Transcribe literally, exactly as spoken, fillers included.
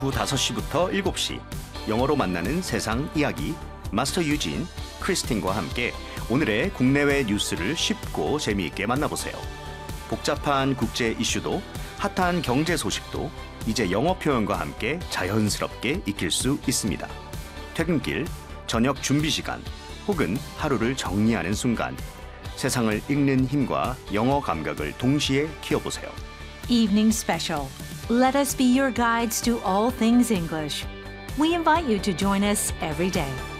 오후 다섯 시부터 일곱 시 영어로 만나는 세상 이야기 마스터 유진, 크리스틴과 함께 오늘의 국내외 뉴스를 쉽고 재미있게 만나보세요. 복잡한 국제 이슈도 핫한 경제 소식도 이제 영어 표현과 함께 자연스럽게 익힐 수 있습니다. 퇴근길, 저녁 준비 시간 혹은 하루를 정리하는 순간 세상을 읽는 힘과 영어 감각을 동시에 키워보세요. Evening Special. Let us be your guides to all things English. We invite you to join us every day.